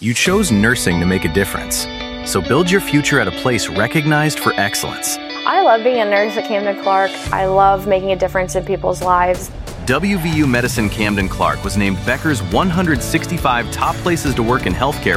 You chose nursing to make a difference. So build your future at a place recognized for excellence. I love being a nurse at Camden Clark. I love making a difference in people's lives. WVU Medicine Camden Clark was named Becker's 165 top places to work in healthcare